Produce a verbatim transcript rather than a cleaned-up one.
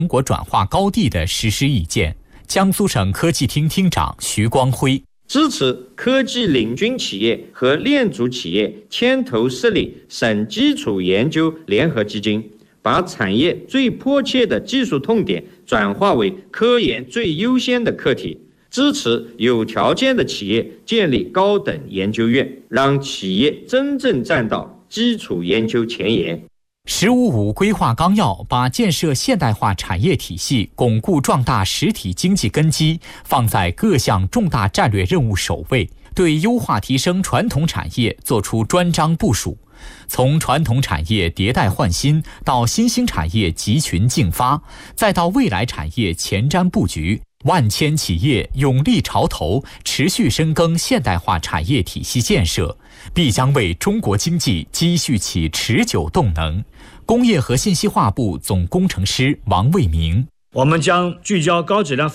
成果转化高地的实施意见。江苏省科技厅厅长徐光辉支持科技领军企业和链组企业牵头设立省基础研究联合基金，把产业最迫切的技术痛点转化为科研最优先的课题，支持有条件的企业建立高等研究院，让企业真正站到基础研究前沿。 十五五规划纲要把建设现代化产业体系、巩固壮大实体经济根基放在各项重大战略任务首位，对优化提升传统产业作出专章部署。从传统产业迭代换新到新兴产业集群竞发，再到未来产业前瞻布局，万千企业勇立潮头，持续深耕现代化产业体系建设，必将为中国经济积蓄起持久动能。工业和信息化部总工程师王卫明： 我们将聚焦高质量